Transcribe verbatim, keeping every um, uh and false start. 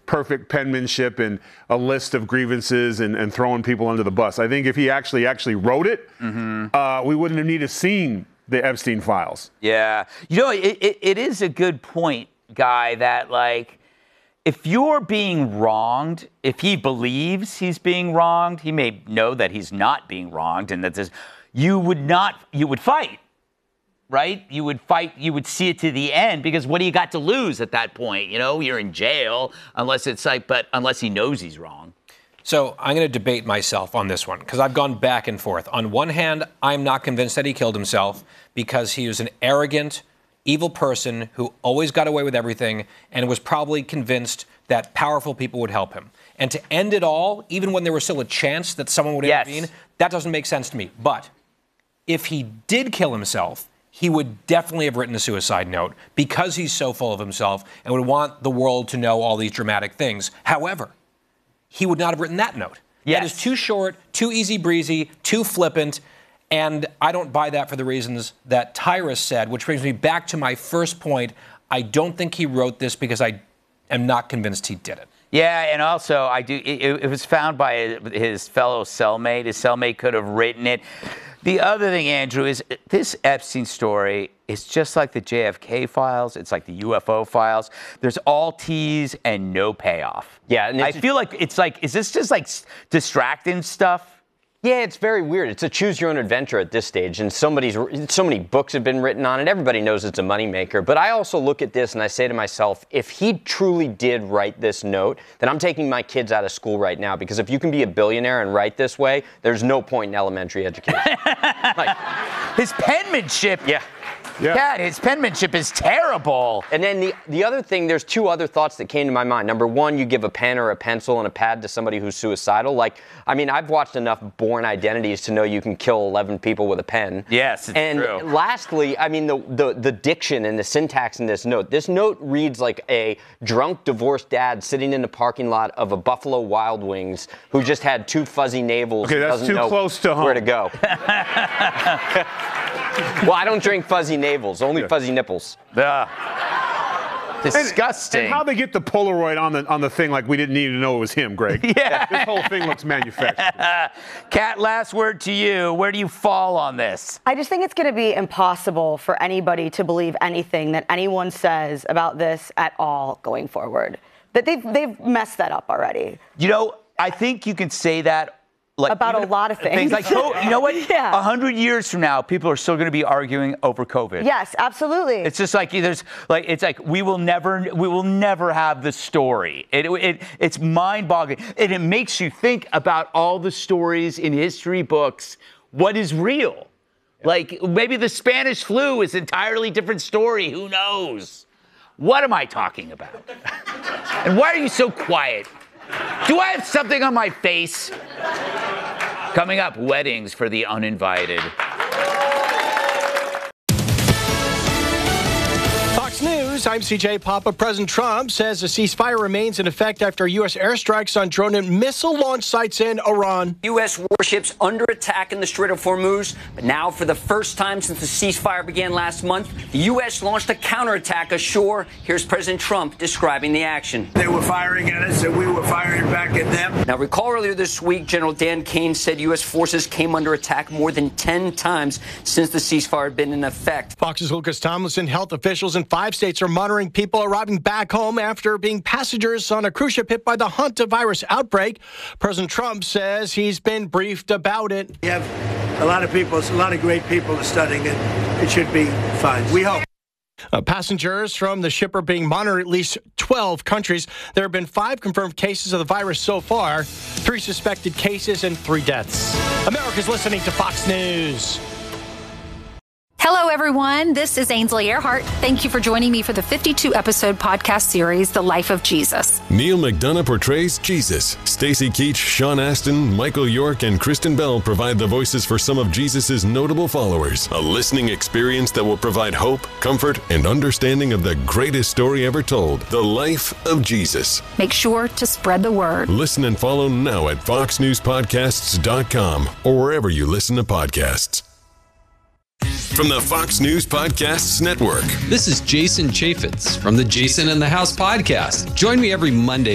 perfect penmanship and a list of grievances and, and throwing people under the bus. I think if he actually actually wrote it, mm-hmm. uh, we wouldn't have needed to seen the Epstein files. Yeah. You know, it, it, it is a good point, Guy, that, like, if you're being wronged, if he believes he's being wronged, he may know that he's not being wronged and that this, you would not, you would fight, right? You would fight, you would see it to the end, because what do you got to lose at that point? You know, you're in jail unless it's like, but unless he knows he's wrong. So I'm going to debate myself on this one because I've gone back and forth. On one hand, I'm not convinced that he killed himself because he was an arrogant, evil person who always got away with everything and was probably convinced that powerful people would help him. And to end it all, even when there was still a chance that someone would yes. intervene, that doesn't make sense to me. But if he did kill himself, he would definitely have written a suicide note because he's so full of himself and would want the world to know all these dramatic things. However, he would not have written that note. Yes. That is too short, too easy breezy, too flippant, and I don't buy that for the reasons that Tyrus said, which brings me back to my first point. I don't think he wrote this because I am not convinced he did it. Yeah, and also I do. It, it was found by his fellow cellmate. His cellmate could have written it. The other thing, Andrew, is this Epstein story is just like the J F K files. It's like the U F O files. There's all tease and no payoff. Yeah, and I feel like it's like, is this just like distracting stuff? Yeah, it's very weird. It's a choose your own adventure at this stage, and somebody's so many books have been written on it. Everybody knows it's a moneymaker. But I also look at this and I say to myself, if he truly did write this note, then I'm taking my kids out of school right now, because if you can be a billionaire and write this way, there's no point in elementary education. Like, his penmanship. Yeah. Yeah. God, his penmanship is terrible. And then the the other thing, there's two other thoughts that came to my mind. Number one, you give a pen or a pencil and a pad to somebody who's suicidal. Like, I mean, I've watched enough Bourne Identities to know you can kill eleven people with a pen. Yes, it's and true. And lastly, I mean, the, the, the diction and the syntax in this note. This note reads like a drunk divorced dad sitting in the parking lot of a Buffalo Wild Wings who just had two fuzzy navels. Okay, that's doesn't too know close to home. where to go. Well, I don't drink fuzzy navels, only yeah. fuzzy nipples. Ugh. Disgusting. And, and how they get the Polaroid on the on the thing like we didn't need to know it was him, Greg. Yeah. This whole thing looks manufactured. Kat, last word to you. Where do you fall on this? I just think it's going to be impossible for anybody to believe anything that anyone says about this at all going forward. That they've they've messed that up already. You know, I think you can say that. Like, about a lot of things. things like, you know what? Yeah. A hundred years from now, people are still going to be arguing over COVID. Yes, absolutely. It's just like there's like it's like we will never we will never have the story. It it it's mind-boggling, and it makes you think about all the stories in history books. What is real? Yeah. Like maybe the Spanish flu is an entirely different story. Who knows? What am I talking about? And why are you so quiet? Do I have something on my face? Coming up, weddings for the uninvited. Fox News, I'm C J Papa. President Trump says a ceasefire remains in effect after U S airstrikes on drone and missile launch sites in Iran. U S warships under attack in the Strait of Hormuz. But now, for the first time since the ceasefire began last month, the U S launched a counterattack ashore. Here's President Trump describing the action. They were firing at us and we were firing back at them. Now, recall earlier this week, General Dan Kane said U S forces came under attack more than ten times since the ceasefire had been in effect. Fox's Lucas Tomlinson. Health officials in five states are monitoring people arriving back home after being passengers on a cruise ship hit by the hantavirus outbreak. President Trump says he's been briefed about it. We have a lot of people, a lot of great people studying it. It should be fine. We hope. Uh, passengers from the ship are being monitored in at least twelve countries. There have been five confirmed cases of the virus so far, three suspected cases, and three deaths. America's listening to Fox News. Hello, everyone. This is Ainsley Earhart. Thank you for joining me for the fifty-two episode podcast series, The Life of Jesus. Neil McDonough portrays Jesus. Stacey Keach, Sean Astin, Michael York, and Kristen Bell provide the voices for some of Jesus' notable followers. A listening experience that will provide hope, comfort, and understanding of the greatest story ever told, The Life of Jesus. Make sure to spread the word. Listen and follow now at fox news podcasts dot com or wherever you listen to podcasts. From the Fox News Podcasts Network. This is Jason Chaffetz from the Jason in the House podcast. Join me every Monday